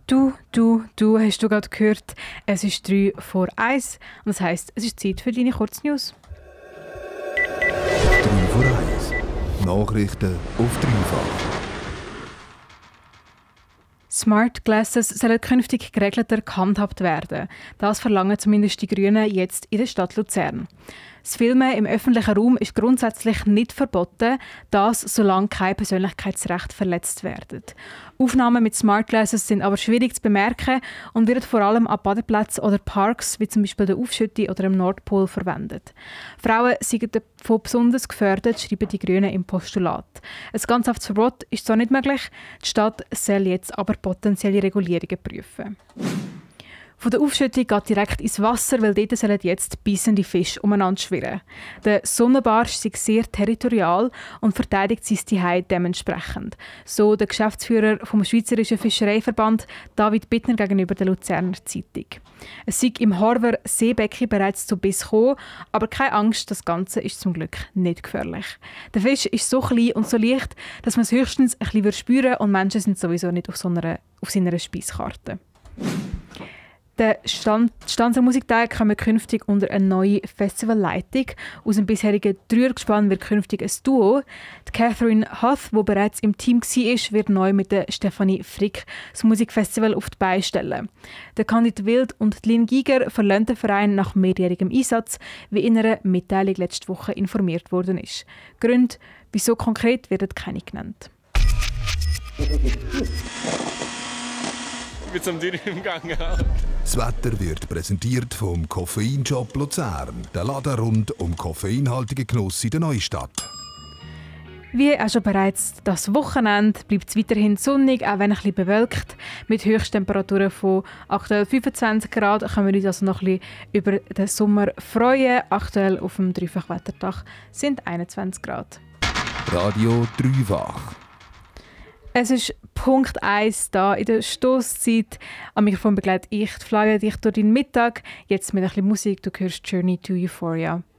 Du, hast du gerade gehört, es ist 3 vor 1 und das heisst, es ist Zeit für deine Kurznews. 3 vor 1. Nachrichten auf dreifach. Smart Glasses sollen künftig geregelter gehandhabt werden. Das verlangen zumindest die Grünen jetzt in der Stadt Luzern. Das Filmen im öffentlichen Raum ist grundsätzlich nicht verboten, das solange kein Persönlichkeitsrecht verletzt werden. Aufnahmen mit Smart Glasses sind aber schwierig zu bemerken und werden vor allem an Badeplätzen oder Parks, wie zum Beispiel der Aufschütti oder im Nordpol, verwendet. Frauen sind davon besonders gefördert, schreiben die Grünen im Postulat. Ein ganzhaftes Verbot ist zwar nicht möglich, die Stadt soll jetzt aber potenzielle Regulierungen prüfen. Von der Aufschüttung geht direkt ins Wasser, weil dort sollen jetzt bissende Fische umeinander schwirren. Der Sonnenbarsch ist sehr territorial und verteidigt sein Zuhause dementsprechend. So der Geschäftsführer vom Schweizerischen Fischereiverband David Bittner gegenüber der Luzerner Zeitung. Es sei im Harver Seebecken bereits zu Biss gekommen, aber keine Angst, das Ganze ist zum Glück nicht gefährlich. Der Fisch ist so klein und so leicht, dass man es höchstens ein bisschen spüren würde und Menschen sind sowieso nicht auf seiner Speiskarte. Der Stanzer Musiktag kommen künftig unter eine neue Festivalleitung. Aus dem bisherigen Dreiergespann wird künftig ein Duo. Die Catherine Huth, die bereits im Team war, wird neu mit der Stefanie Frick das Musikfestival auf die Beine stellen. Der Candid Wild und Lynn Giger verlassen den Verein nach mehrjährigem Einsatz, wie in einer Mitteilung letzte Woche informiert worden ist. Gründe, wieso konkret, werden keine genannt. Mit so einem Dürren im Gang. Das Wetter wird präsentiert vom Koffeinshop Luzern, der Laden rund um koffeinhaltigen Genuss in der Neustadt. Wie auch schon bereits das Wochenende bleibt es weiterhin sonnig, auch wenn ein bisschen bewölkt. Mit Höchsttemperaturen von aktuell 25 Grad können wir uns also noch ein bisschen über den Sommer freuen. Aktuell auf dem Dreifachwetterdach sind 21 Grad. Radio Dreifach. Es ist Punkt 1 da in der Stosszeit. Am Mikrofon begleite ich, Flagge dich durch den Mittag. Jetzt mit ein bisschen Musik. Du hörst Journey to Euphoria.